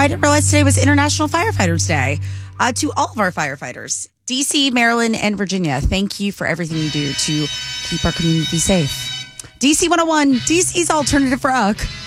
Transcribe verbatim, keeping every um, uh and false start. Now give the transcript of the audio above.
I didn't realize today was International Firefighters Day. Uh, to all of our firefighters, D C, Maryland, and Virginia, thank you for everything you do to keep our community safe. D C one oh one, D C's alternative rock.